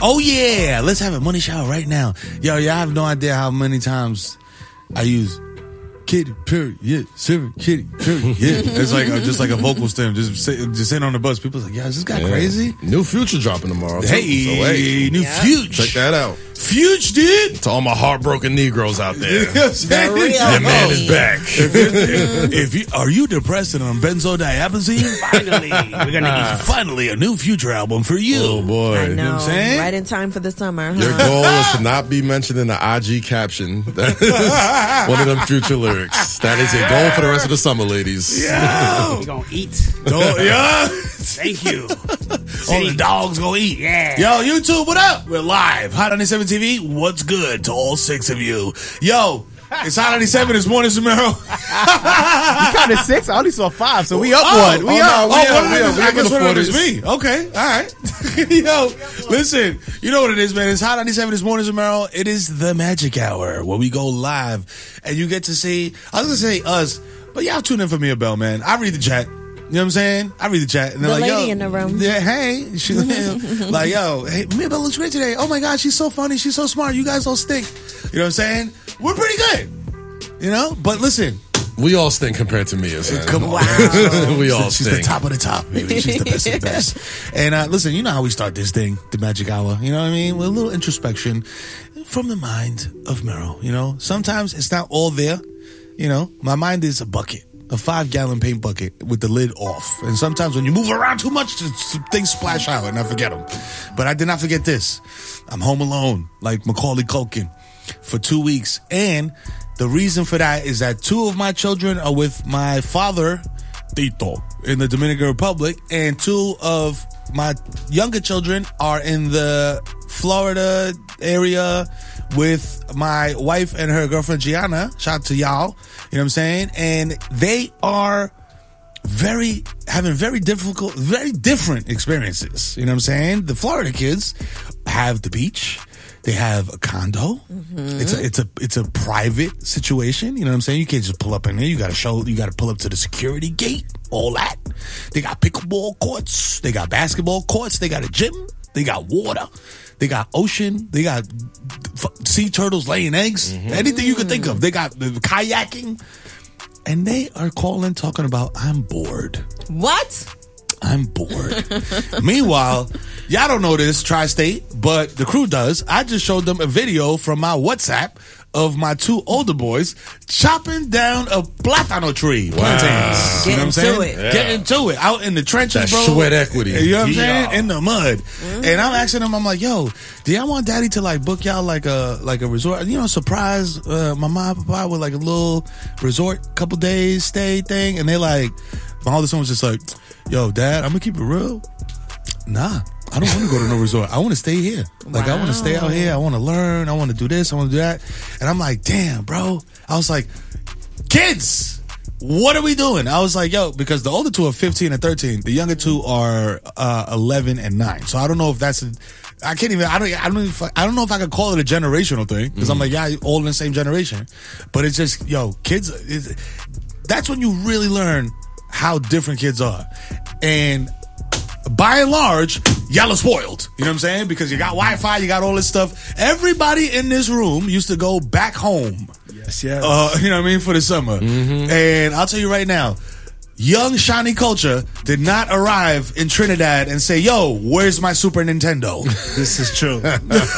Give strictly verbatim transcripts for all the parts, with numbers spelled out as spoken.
Oh, yeah. Let's have a money shower right now. Yo, y'all have no idea how many times I use kitty, period, yeah, silver, kitty, period, yeah. It's like uh, just like a vocal stem, just sit, just sitting on the bus. People like, yeah, is this guy yeah. crazy? New Future dropping tomorrow. Hey, too. So, hey, new yeah. Future. Check that out. Future, dude. To all my heartbroken Negroes out there. You know what I'm saying? The real Your man is me. back. If, if, if you are you depressed and on benzodiazepine, finally we're gonna get finally a new Future album for you. Oh boy. I know. You know what I'm saying? Right in time for the summer, huh? Your goal is to not be mentioned in the I G caption. That is one of them Future lyrics. That is your goal for the rest of the summer, ladies. Yeah. We gonna eat. Don't- yeah. Thank you. All the dogs go eat. Yeah. Yo, YouTube, what up? We're live. Hot ninety-seven T V. What's good to all six of you? Yo, it's Hot ninety-seven. It's Morning Samaro. You counted six. I only saw five, so we up Oh, one. We oh, up. no, we oh, up, one of we them up, is- we I up in guess the one of them is forties. me. Okay, all right. Yo, listen, you know what it is, man. It's Hot ninety-seven. It's Morning Samaro. It is the magic hour where we go live and you get to see, I was going to say us, but y'all tune in for Mia Bell, man. I read the chat. You know what I'm saying? I read the chat. And they're The like, lady yo, in the room. Yeah, hey. She, like, yo, hey, Mia Bell looks great today. Oh my God, she's so funny. She's so smart. You guys all stink. You know what I'm saying? We're pretty good. You know? But listen. We all stink compared to Mia. Son. Come on. Wow. we all She's stink. the top of the top, baby. She's the best of the best. And uh, listen, you know how we start this thing, the magic hour. You know what I mean? With a little introspection from the mind of Meryl. You know, sometimes it's not all there. You know, my mind is a bucket, a five gallon paint bucket with the lid off. And sometimes when you move around too much, things splash out and I forget them. But I did not forget this. I'm home alone, like Macaulay Culkin, for two weeks. And the reason for that is that two of my children are with my father, Tito, in the Dominican Republic, and two of my younger children are in the Florida area with my wife and her girlfriend, Gianna. Shout out to y'all. You know what I'm saying? And they are very, having very difficult, very different experiences. You know what I'm saying? The Florida kids have the beach. They have a condo. Mm-hmm. It's a it's a it's a private situation. You know what I'm saying? You can't just pull up in there. You got to show. You got to pull up to the security gate. All that. They got pickleball courts. They got basketball courts. They got a gym. They got water. They got ocean. They got sea turtles laying eggs. Mm-hmm. Anything you can think of. They got the kayaking. And they are calling, talking about, I'm bored. What? I'm bored. Meanwhile, y'all don't know this, Tri-State, but the crew does. I just showed them a video from my WhatsApp of my two older boys chopping down a platano tree. Wow. Plantains. You know what I'm Get saying? into it. Get into it. Out in the trenches, That bro. sweat equity. You know what I'm Yeah. saying? In the mud. Mm-hmm. And I'm asking them, I'm like, yo, do y'all want daddy to like book y'all like a like a resort? You know, surprise uh, my mom and papa with like a little resort, couple days stay thing. And they like, my oldest son was just like, yo, dad, I'm gonna keep it real. Nah, I don't want to go to no resort. I want to stay here. Like, wow. I want to stay out here. I want to learn. I want to do this. I want to do that. And I'm like, damn, bro. I was like, kids, what are we doing? I was like, yo, because the older two are fifteen and thirteen. The younger two are uh, eleven and nine. So I don't know if that's a, I can't even, I don't, I don't, even, I don't know if I could call it a generational thing. Because mm-hmm. I'm like, yeah, all in the same generation. But it's just, yo, kids, it's, that's when you really learn how different kids are. And by and large, y'all are spoiled. You know what I'm saying? Because you got Wi-Fi, you got all this stuff. Everybody in this room used to go back home. Yes, yes. Uh, you know what I mean? For the summer. Mm-hmm. And I'll tell you right now, young shiny culture did not arrive in Trinidad and say, yo, where's my Super Nintendo? This is true. this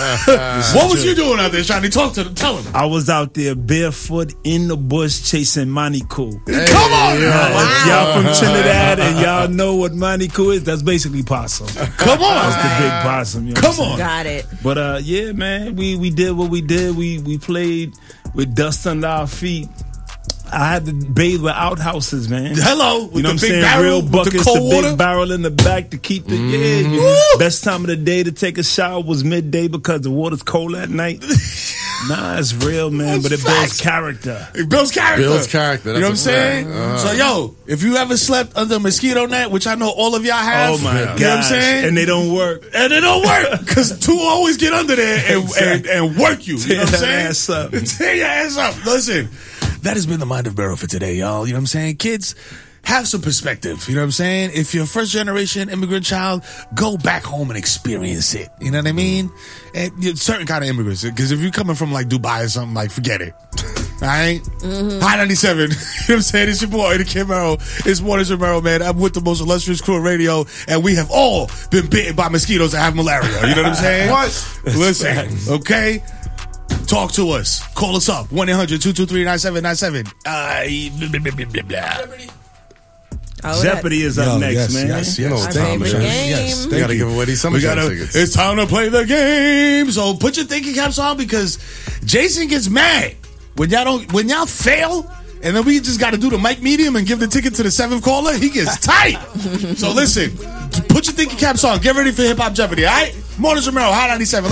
is what was true. You doing out there, Shiny? Talk to them. Tell them. I was out there barefoot in the bush chasing Manikou. Hey, come on! Now, wow. If y'all from Trinidad and y'all know what Manikou is, that's basically possum. Come on! That's the big possum. You know come on. Got it. But uh, yeah, man, we, we did what we did. We, we played with dust under our feet. I had to bathe with outhouses, man. Hello, with you know the what I'm big saying? barrel, Real buckets, the, cold the water? Big barrel in the back to keep the mm-hmm. yeah. Best time of the day to take a shower was midday because the water's cold at night. Nah, it's real, man. That's but it facts. builds character. It builds character. Builds character. That's you know what I'm saying? Uh-huh. So, yo, if you ever slept under a mosquito net, which I know all of y'all have, oh my you gosh. know what I'm saying? And they don't work. And they don't work because two always get under there and, exactly. and, and work you. You know what I'm saying? Ass up. Tear your ass up. Listen, that has been the Mind of Barrow for today, y'all. You know what I'm saying? Kids, have some perspective. You know what I'm saying? If you're a first generation immigrant child, go back home and experience it. You know what I mean? And you know, certain kind of immigrants. Because if you're coming from like Dubai or something, like forget it. All right? Mm-hmm. High ninety-seven. You know what I'm saying? It's your boy, the Kid Mero. It's Waters Romero, man. I'm with the most illustrious crew of radio, and we have all been bitten by mosquitoes that have malaria. You know what I'm saying? What? Listen, okay? Talk to us. Call us up. one eight hundred two two three nine seven nine seven. Uh, blah, blah, blah, blah, blah. Oh, Jeopardy is up Yo, next, yes, man. yes, You know yes. what time it is. Yes, We thank got to you. give away these summer We gotta, tickets. it's time to play the game. So put your thinking caps on because Jason gets mad when y'all don't when y'all fail, and then we just got to do the mic medium and give the ticket to the seventh caller. He gets tight. So listen, put your thinking caps on. Get ready for Hip Hop Jeopardy. All right, Mornings Romero, High ninety-seven.